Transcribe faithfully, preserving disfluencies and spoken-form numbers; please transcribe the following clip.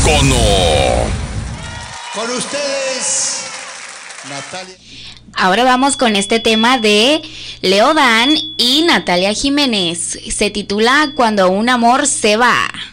icono. Con ustedes, Natalia. Ahora vamos con este tema de Leo Dan y Natalia Jiménez. Se titula Cuando un amor se va.